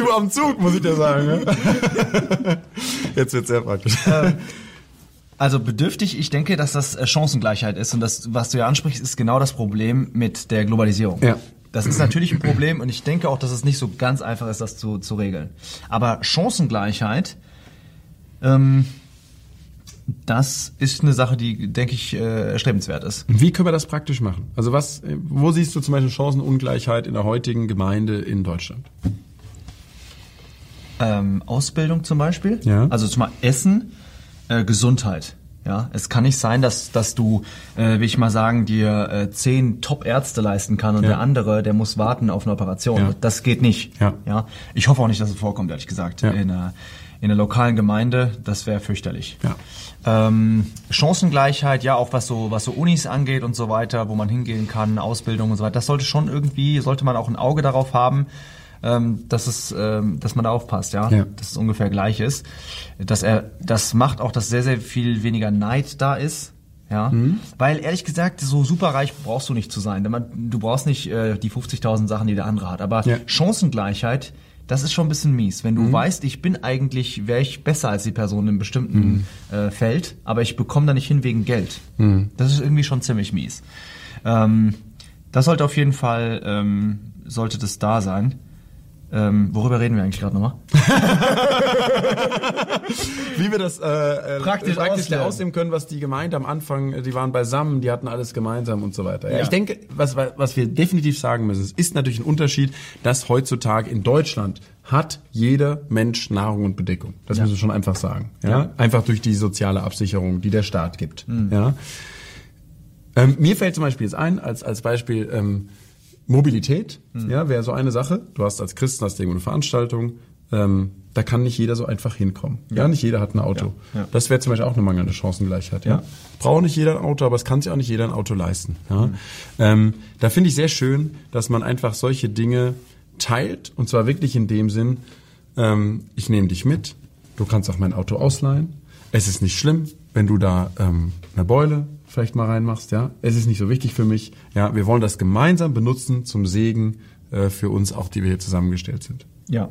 Du am Zug, muss ich dir sagen. Ne? Jetzt wird's sehr praktisch. Also bedürftig, ich denke, dass das Chancengleichheit ist. Und das, was du ja ansprichst, ist genau das Problem mit der Globalisierung. Ja. Das ist natürlich ein Problem und ich denke auch, dass es nicht so ganz einfach ist, das zu regeln. Aber Chancengleichheit, das ist eine Sache, die, denke ich, erstrebenswert ist. Wie können wir das praktisch machen? Also wo siehst du zum Beispiel Chancenungleichheit in der heutigen Gemeinde in Deutschland? Ausbildung zum Beispiel, Ja. Also zum Beispiel Essen, Gesundheit. Ja, es kann nicht sein, dass du, will ich mal sagen, dir 10 Top-Ärzte leisten kann und der andere, der muss warten auf eine Operation. Ja. Das geht nicht. Ja. Ich hoffe auch nicht, dass es vorkommt, ehrlich gesagt. Ja. In der lokalen Gemeinde, das wäre fürchterlich. Ja. Chancengleichheit, ja, auch was so Unis angeht und so weiter, wo man hingehen kann, Ausbildung und so weiter. Das sollte man auch ein Auge darauf haben, dass man da aufpasst, ja, dass es ungefähr gleich ist. Das macht auch, dass sehr, sehr viel weniger Neid da ist, ja, weil ehrlich gesagt, so superreich brauchst du nicht zu sein. Du brauchst nicht die 50.000 Sachen, die der andere hat, aber Chancengleichheit, das ist schon ein bisschen mies. Wenn du weißt, wäre ich besser als die Person in einem bestimmten Feld, aber ich bekomme da nicht hin wegen Geld. Das ist irgendwie schon ziemlich mies. Das sollte auf jeden Fall, sollte das da sein. Worüber reden wir eigentlich gerade nochmal? Wie wir das praktisch ausleben können, was die Gemeinde am Anfang, die waren beisammen, die hatten alles gemeinsam und so weiter. Ja. Ich denke, was wir definitiv sagen müssen, es ist natürlich ein Unterschied, dass heutzutage in Deutschland hat jeder Mensch Nahrung und Bedeckung. Das müssen wir schon einfach sagen. Ja? Einfach durch die soziale Absicherung, die der Staat gibt. Ja? Mir fällt zum Beispiel jetzt ein, als Beispiel, Mobilität, wäre so eine Sache. Du hast als Christen irgendwo eine Veranstaltung, da kann nicht jeder so einfach hinkommen. Ja, nicht jeder hat ein Auto. Ja. Das wäre zum Beispiel auch eine mangelnde Chancengleichheit. Ja. Braucht nicht jeder ein Auto, aber es kann sich auch nicht jeder ein Auto leisten. Ja. Da finde ich sehr schön, dass man einfach solche Dinge teilt, und zwar wirklich in dem Sinn, ich nehme dich mit, du kannst auch mein Auto ausleihen. Es ist nicht schlimm, wenn du da eine Beule vielleicht mal reinmachst, ja. Es ist nicht so wichtig für mich. Ja, wir wollen das gemeinsam benutzen zum Segen für uns, auch die wir hier zusammengestellt sind. Ja.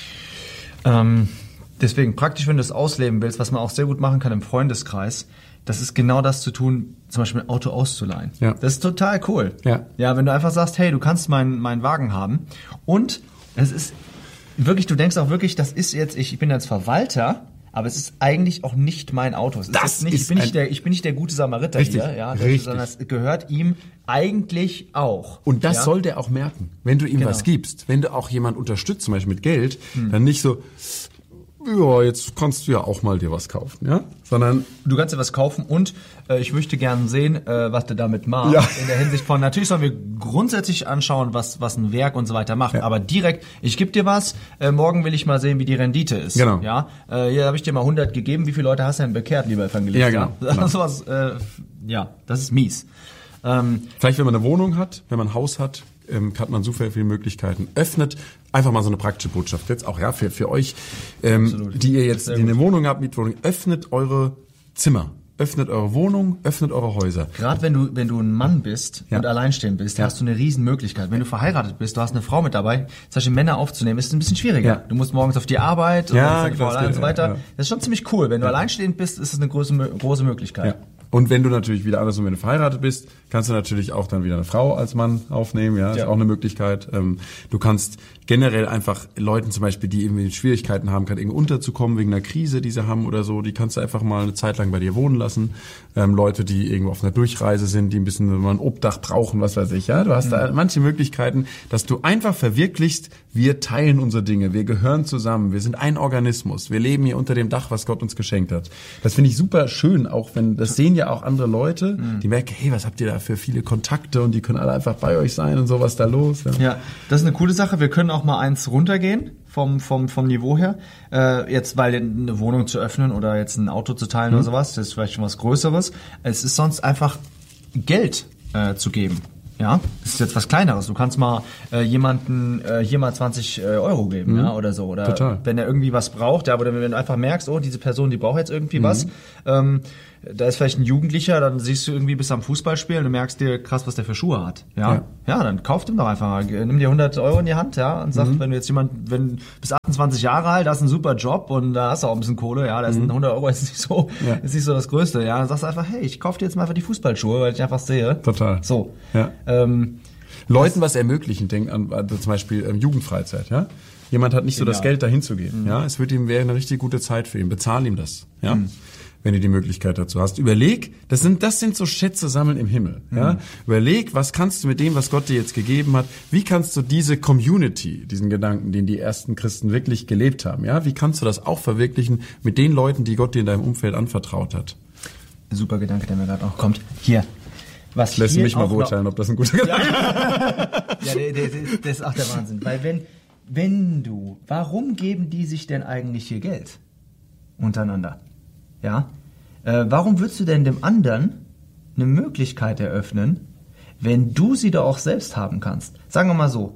Deswegen praktisch, wenn du es ausleben willst, was man auch sehr gut machen kann im Freundeskreis, das ist genau das zu tun, zum Beispiel ein Auto auszuleihen. Ja. Das ist total cool. Ja. Ja, wenn du einfach sagst, hey, du kannst meinen Wagen haben. Und es ist wirklich, du denkst auch wirklich, das ist jetzt, ich bin jetzt Verwalter, aber es ist eigentlich auch nicht mein Auto. Ich bin nicht der gute Samariter richtig, hier, ja, richtig. sondern es gehört ihm eigentlich auch. Und das soll der auch merken, wenn du ihm was gibst. Wenn du auch jemand unterstützt, zum Beispiel mit Geld, dann nicht so, ja, jetzt kannst du ja auch mal dir was kaufen, ja? Sondern du kannst dir was kaufen und ich möchte gerne sehen, was du damit machst. Ja. In der Hinsicht von, natürlich sollen wir grundsätzlich anschauen, was ein Werk und so weiter macht. Ja. Aber direkt, ich gebe dir was, morgen will ich mal sehen, wie die Rendite ist. Genau. Ja, hier habe ich dir mal 100 gegeben. Wie viele Leute hast du denn bekehrt, lieber Evangelist? Ja, genau. Das ist mies. Vielleicht, wenn man eine Wohnung hat, wenn man ein Haus hat, hat man so viele Möglichkeiten. Öffnet einfach mal so eine praktische Botschaft jetzt auch, ja, für euch, die ihr jetzt eine Wohnung habt, Mietwohnung, öffnet eure Zimmer, öffnet eure Wohnung, öffnet eure Häuser. Gerade wenn du ein Mann bist und alleinstehend bist, hast du eine riesen Möglichkeit. Wenn du verheiratet bist, du hast eine Frau mit dabei, zum Beispiel Männer aufzunehmen, ist ein bisschen schwieriger. Ja. Du musst morgens auf die Arbeit und so weiter. Ja. Das ist schon ziemlich cool. Wenn du alleinstehend bist, ist es eine große Möglichkeit. Ja. Und wenn du natürlich wieder andersrum, wenn du verheiratet bist, kannst du natürlich auch dann wieder eine Frau als Mann aufnehmen, ja, ist auch eine Möglichkeit. Du kannst generell einfach Leuten zum Beispiel, die irgendwie Schwierigkeiten haben, gerade irgendwie unterzukommen wegen einer Krise, die sie haben oder so, die kannst du einfach mal eine Zeit lang bei dir wohnen lassen. Leute, die irgendwo auf einer Durchreise sind, die ein bisschen mal ein Obdach brauchen, was weiß ich, ja. Du hast da manche Möglichkeiten, dass du einfach verwirklichst, wir teilen unsere Dinge, wir gehören zusammen, wir sind ein Organismus, wir leben hier unter dem Dach, was Gott uns geschenkt hat. Das finde ich super schön, auch wenn, das sehen ja auch andere Leute, die merken, hey, was habt ihr da für viele Kontakte und die können alle einfach bei euch sein und so, was da los. Ja, das ist eine coole Sache. Wir können auch mal eins runtergehen vom Niveau her. Jetzt, weil eine Wohnung zu öffnen oder jetzt ein Auto zu teilen oder sowas, das ist vielleicht schon was Größeres. Es ist sonst einfach Geld zu geben. Ja, das ist jetzt was Kleineres. Du kannst mal jemanden hier mal 20 Euro geben, ja, oder so. Oder total. Wenn er irgendwie was braucht, ja, oder wenn du einfach merkst, oh, diese Person, die braucht jetzt irgendwie was. Da ist vielleicht ein Jugendlicher, dann siehst du irgendwie bis am Fußballspielen und merkst dir krass, was der für Schuhe hat. Ja, dann kauf ihm doch einfach mal. Nimm dir 100 Euro in die Hand, ja, und sag, wenn du jetzt wenn bis 28 Jahre alt, hast einen super Job und da hast du auch ein bisschen Kohle, ja, da ist 100 Euro ist nicht so das Größte, ja. Dann sagst du einfach, hey, ich kauf dir jetzt mal einfach die Fußballschuhe, weil ich einfach sehe. Total. So. Ja. Leuten was ermöglichen, denk an zum Beispiel Jugendfreizeit, ja. Jemand hat nicht so das Geld, dahin zu gehen, ja. Es wäre eine richtig gute Zeit für ihn. Bezahl ihm das, ja. Wenn du die Möglichkeit dazu hast. Überleg, das sind so Schätze sammeln im Himmel. Ja? Überleg, was kannst du mit dem, was Gott dir jetzt gegeben hat, wie kannst du diese Community, diesen Gedanken, den die ersten Christen wirklich gelebt haben, ja, wie kannst du das auch verwirklichen mit den Leuten, die Gott dir in deinem Umfeld anvertraut hat? Super Gedanke, der mir gerade auch kommt. Hier. Was lässt du mich mal beurteilen, ob das ein guter Gedanke ist? Ja, das ist auch der Wahnsinn. Weil warum geben die sich denn eigentlich hier Geld? Untereinander. Ja, warum würdest du denn dem anderen eine Möglichkeit eröffnen, wenn du sie doch auch selbst haben kannst? Sagen wir mal so,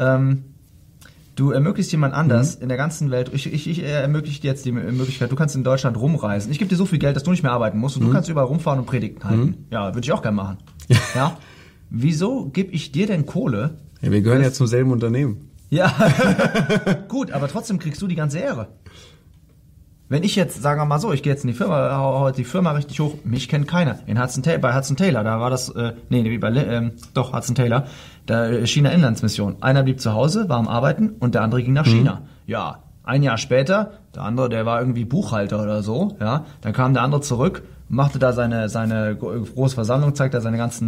du ermöglichst jemand anders in der ganzen Welt, ich ermögliche dir jetzt die Möglichkeit, du kannst in Deutschland rumreisen. Ich gebe dir so viel Geld, dass du nicht mehr arbeiten musst und du kannst überall rumfahren und Predigten halten. Ja, würde ich auch gerne machen. Ja, wieso gebe ich dir denn Kohle? Ja, wir gehören ja zum selben Unternehmen. Ja, gut, aber trotzdem kriegst du die ganze Ehre. Wenn ich jetzt, sagen wir mal so, ich gehe jetzt in die Firma, hau die Firma richtig hoch, mich kennt keiner. Bei Hudson Taylor, da war das, Hudson Taylor, da China-Inlandsmission. Einer blieb zu Hause, war am Arbeiten und der andere ging nach China. Ja, ein Jahr später, der andere, der war irgendwie Buchhalter oder so, ja, dann kam der andere zurück, machte da seine große Versammlung, zeigt da seine ganzen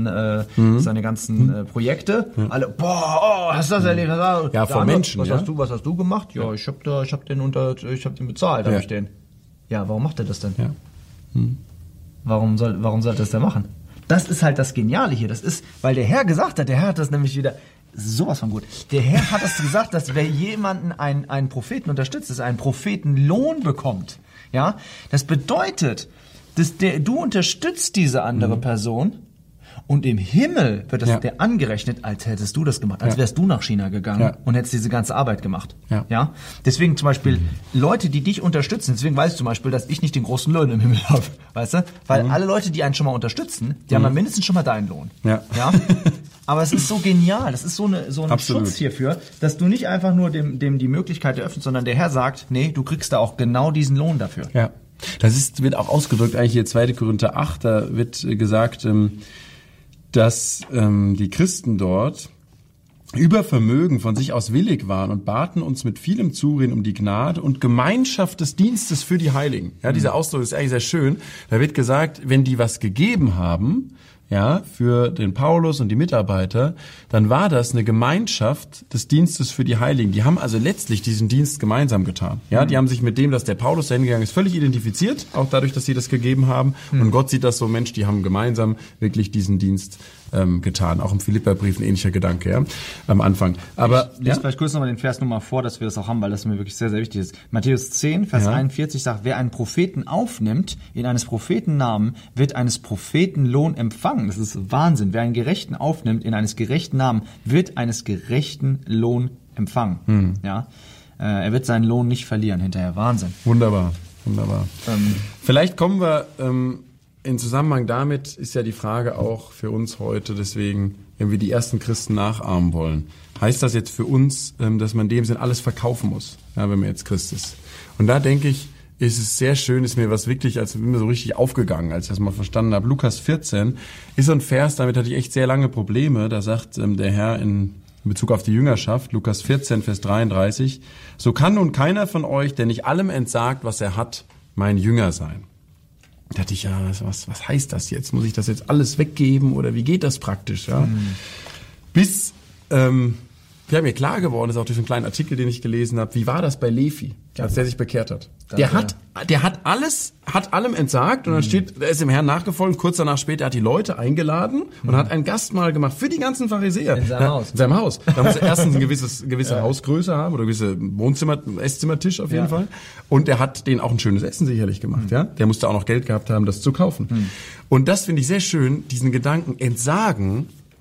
Projekte. Alle, hast du das erlebt? Ja, von andere, Menschen, was hast du gemacht? Ja, ich hab den bezahlt, hab ich den. Ja, warum macht er das denn? Ja. Warum soll das denn machen? Das ist halt das Geniale hier. Das ist, weil der Herr gesagt hat, der Herr hat das nämlich wieder sowas von gut. Der Herr hat das gesagt, dass wer jemanden einen Propheten unterstützt, dass er einen Prophetenlohn bekommt. Ja, das bedeutet, du unterstützt diese andere Person und im Himmel wird das dir angerechnet, als hättest du das gemacht, als wärst du nach China gegangen und hättest diese ganze Arbeit gemacht. Ja? Deswegen zum Beispiel Leute, die dich unterstützen, deswegen weiß ich zum Beispiel, dass ich nicht den großen Lohn im Himmel habe, weißt du? Weil alle Leute, die einen schon mal unterstützen, die haben ja mindestens schon mal deinen Lohn. Ja? Aber es ist so genial, das ist so ein Schutz hierfür, dass du nicht einfach nur dem die Möglichkeit eröffnest, sondern der Herr sagt, nee, du kriegst da auch genau diesen Lohn dafür. Ja. Wird auch ausgedrückt, eigentlich hier 2. Korinther 8, da wird gesagt, dass die Christen dort über Vermögen von sich aus willig waren und baten uns mit vielem Zureden um die Gnade und Gemeinschaft des Dienstes für die Heiligen. Ja, dieser Ausdruck ist eigentlich sehr schön. Da wird gesagt, wenn die was gegeben haben, ja, für den Paulus und die Mitarbeiter, dann war das eine Gemeinschaft des Dienstes für die Heiligen. Die haben also letztlich diesen Dienst gemeinsam getan. Ja, die haben sich mit dem, dass der Paulus dahin gegangen ist, völlig identifiziert, auch dadurch, dass sie das gegeben haben. Und Gott sieht das so, Mensch, die haben gemeinsam wirklich diesen Dienst getan. Auch im Philipperbrief ein ähnlicher Gedanke, ja, am Anfang. Aber ich lese vielleicht kurz nochmal den Vers nochmal vor, dass wir das auch haben, weil das mir wirklich sehr, sehr wichtig ist. Matthäus 10, Vers 41 sagt, wer einen Propheten aufnimmt, in eines Propheten Namen, wird eines Propheten Lohn empfangen. Das ist Wahnsinn. Wer einen Gerechten aufnimmt, in eines gerechten Namen, wird eines gerechten Lohn empfangen. Ja, er wird seinen Lohn nicht verlieren hinterher. Wahnsinn. Wunderbar. Vielleicht kommen wir in Zusammenhang damit ist ja die Frage auch für uns heute, deswegen, wenn wir die ersten Christen nachahmen wollen, heißt das jetzt für uns, dass man in dem Sinn alles verkaufen muss, ja, wenn man jetzt Christ ist. Und da denke ich, ist es sehr schön, ist mir was wirklich, als bin mir so richtig aufgegangen, als ich das mal verstanden habe. Lukas 14 ist so ein Vers, damit hatte ich echt sehr lange Probleme. Da sagt der Herr in Bezug auf die Jüngerschaft, Lukas 14, Vers 33, so kann nun keiner von euch, der nicht allem entsagt, was er hat, mein Jünger sein. Da dachte ich, ja, was heißt das jetzt? Muss ich das jetzt alles weggeben oder wie geht das praktisch? Ja? Bis mir klar geworden ist, auch durch einen kleinen Artikel, den ich gelesen habe, wie war das bei Levi, als der sich bekehrt hat? Der hat allem entsagt und dann steht, er ist dem Herrn nachgefolgt, kurz danach später hat die Leute eingeladen und hat ein Gastmahl gemacht für die ganzen Pharisäer. In seinem Haus. In seinem Haus. Da muss er erstens eine gewisse Hausgröße haben oder gewisse Esszimmertisch auf jeden Fall. Und er hat denen auch ein schönes Essen sicherlich gemacht. Ja, der musste auch noch Geld gehabt haben, das zu kaufen. Und das finde ich sehr schön, diesen Gedanken entsagen.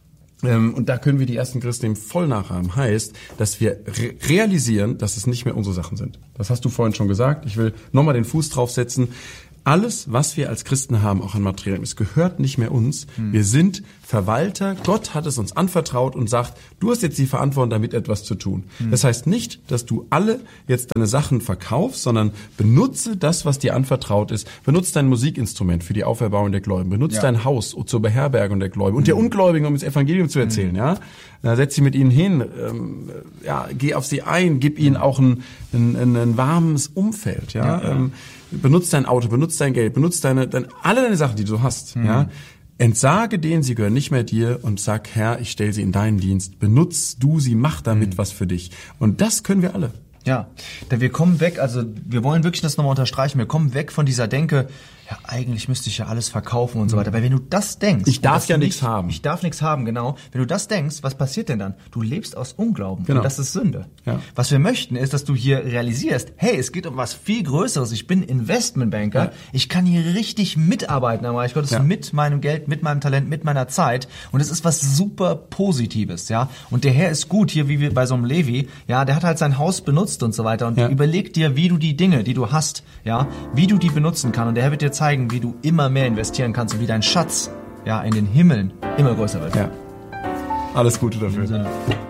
Und da können wir die ersten Christen eben voll nachahmen. Heißt, dass wir realisieren, dass es nicht mehr unsere Sachen sind. Das hast du vorhin schon gesagt. Ich will nochmal den Fuß draufsetzen. Alles, was wir als Christen haben, auch an Materiellem, es gehört nicht mehr uns. Wir sind Verwalter. Gott hat es uns anvertraut und sagt, du hast jetzt die Verantwortung, damit etwas zu tun. Das heißt nicht, dass du alle jetzt deine Sachen verkaufst, sondern benutze das, was dir anvertraut ist. Benutze dein Musikinstrument für die Auferbauung der Gläubigen. Benutze dein Haus zur Beherbergung der Gläubigen und der Ungläubigen, um das Evangelium zu erzählen. Ja, setz sie mit ihnen hin. Geh auf sie ein. Gib ihnen auch ein warmes Umfeld. Ja. Benutz dein Auto, benutz dein Geld, benutz alle deine Sachen, die du hast. Ja. Entsage denen, sie gehören nicht mehr dir und sag, Herr, ich stelle sie in deinen Dienst. Benutz du sie, mach damit was für dich. Und das können wir alle. Ja, denn wir kommen weg, also wir wollen wirklich das nochmal unterstreichen, wir kommen weg von dieser Denke, ja, eigentlich müsste ich ja alles verkaufen und so weiter. Weil wenn du das denkst... Ich darf ja nichts haben. Ich darf nichts haben, genau. Wenn du das denkst, was passiert denn dann? Du lebst aus Unglauben. Genau. Und das ist Sünde. Ja. Was wir möchten, ist, dass du hier realisierst, hey, es geht um was viel Größeres. Ich bin Investmentbanker. Ja. Ich kann hier richtig mitarbeiten am Reich Gottes mit meinem Geld, mit meinem Talent, mit meiner Zeit. Und es ist was super Positives, ja. Und der Herr ist gut, hier wie wir bei so einem Levi, ja, der hat halt sein Haus benutzt und so weiter. Und überleg dir, wie du die Dinge, die du hast, ja, wie du die benutzen kannst. Und der Herr wird dir zeigen, wie du immer mehr investieren kannst und wie dein Schatz in den Himmeln immer größer wird. Ja. Alles Gute dafür.